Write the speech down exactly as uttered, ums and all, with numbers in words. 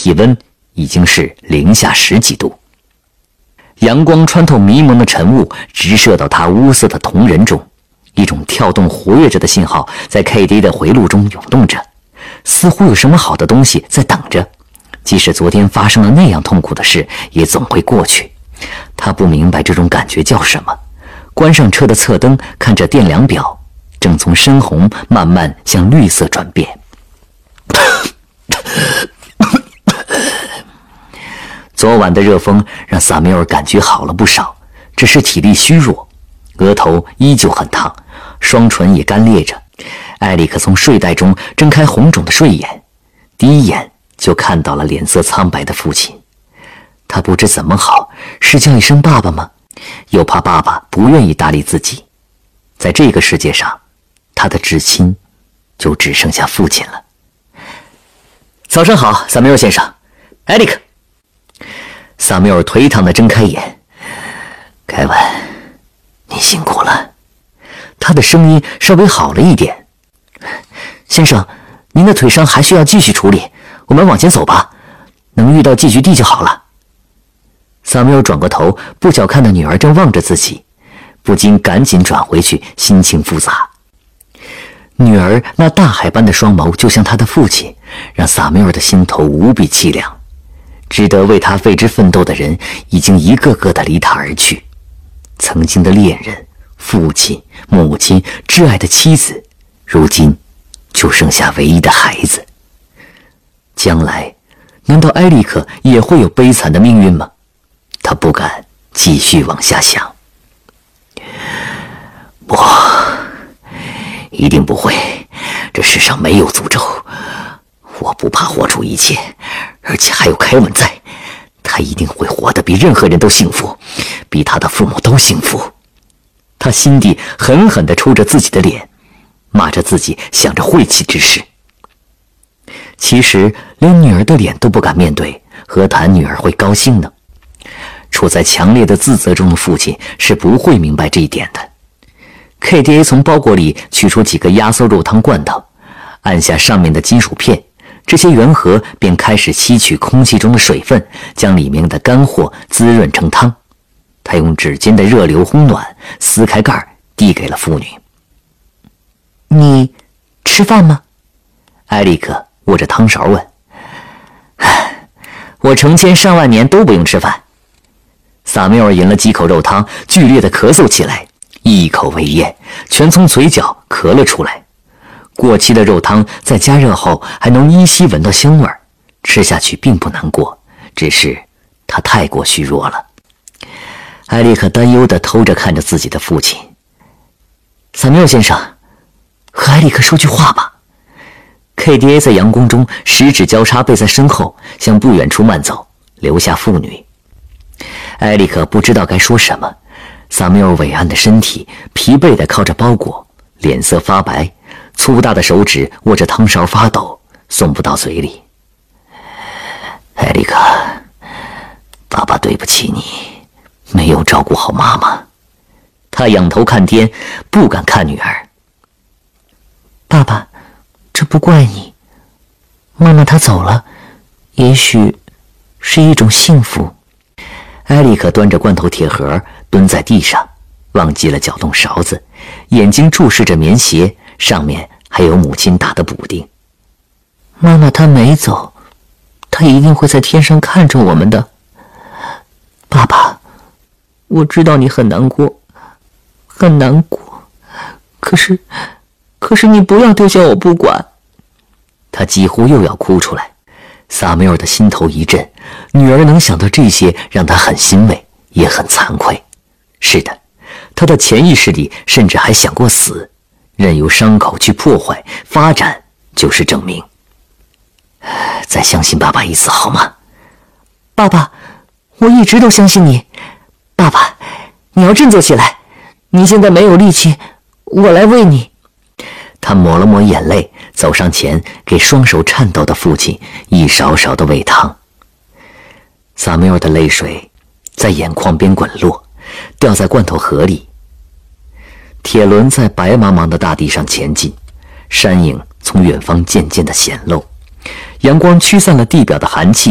体温已经是零下十几度。阳光穿透迷蒙的晨雾，直射到他乌色的瞳仁中，一种跳动活跃着的信号在 K D 的回路中涌动着，似乎有什么好的东西在等着。即使昨天发生了那样痛苦的事，也总会过去。他不明白这种感觉叫什么。关上车的侧灯，看着电量表，正从深红慢慢向绿色转变。昨晚的热风让萨缪尔感觉好了不少，只是体力虚弱，额头依旧很烫，双唇也干裂着。艾利克从睡袋中睁开红肿的睡眼，第一眼就看到了脸色苍白的父亲。他不知怎么好，是叫一声爸爸吗？又怕爸爸不愿意搭理自己。在这个世界上，他的至亲就只剩下父亲了。早上好，萨缪尔先生。艾利克。萨缪尔颓唐地睁开眼。凯文，你辛苦了。他的声音稍微好了一点。先生，您的腿伤还需要继续处理，我们往前走吧，能遇到寄居地就好了。萨缪尔转过头，不小看的女儿正望着自己，不禁赶紧转回去，心情复杂。女儿那大海般的双眸，就像他的父亲，让萨缪尔的心头无比凄凉。值得为他为之奋斗的人，已经一个个的离他而去。曾经的恋人、父亲、母亲、挚爱的妻子，如今就剩下唯一的孩子。将来，难道埃利克也会有悲惨的命运吗？他不敢继续往下想。不，一定不会，这世上没有诅咒。我不怕活出一切，而且还有凯文在，他一定会活得比任何人都幸福，比他的父母都幸福。他心底狠狠地抽着自己的脸，骂着自己想着晦气之事。其实连女儿的脸都不敢面对，何谈女儿会高兴呢？处在强烈的自责中的父亲是不会明白这一点的。 K D A 从包裹里取出几个压缩肉汤罐头，按下上面的金属片，这些圆核便开始吸取空气中的水分，将里面的干货滋润成汤。他用指尖的热流烘暖，撕开盖儿，递给了妇女。你吃饭吗？埃里克握着汤勺问。我成千上万年都不用吃饭。萨缪尔饮了几口肉汤，剧烈的咳嗽起来，一口未咽，全从嘴角咳了出来。过期的肉汤在加热后还能依稀闻到香味儿，吃下去并不难过，只是他太过虚弱了。埃里克担忧地偷着看着自己的父亲。萨缪尔先生，和埃里克说句话吧。K D A 在阳光中十指交叉背在身后，向不远处慢走，留下妇女。埃里克不知道该说什么。萨缪尔伟岸的身体疲惫地靠着包裹，脸色发白，粗大的手指握着汤勺发抖，送不到嘴里。埃里克，爸爸对不起你，没有照顾好妈妈。他仰头看天，不敢看女儿。爸爸，这不怪你。妈妈她走了，也许是一种幸福。埃里克端着罐头铁盒蹲在地上，忘记了搅动勺子，眼睛注视着棉鞋，上面还有母亲打的补丁。妈妈她没走，她一定会在天上看着我们的。爸爸，我知道你很难过，很难过，可是可是你不要丢下我不管。他几乎又要哭出来。萨缪尔的心头一震，女儿能想到这些让他很欣慰，也很惭愧。是的，他的潜意识里甚至还想过死，任由伤口去破坏发展，就是证明。再相信爸爸一次好吗？爸爸，我一直都相信你。爸爸，你要振作起来，你现在没有力气，我来喂你。他抹了抹眼泪，走上前给双手颤抖的父亲一勺勺的喂汤。萨缪尔的泪水在眼眶边滚落，掉在罐头盒里。铁轮在白茫茫的大地上前进，山影从远方渐渐地显露，阳光驱散了地表的寒气，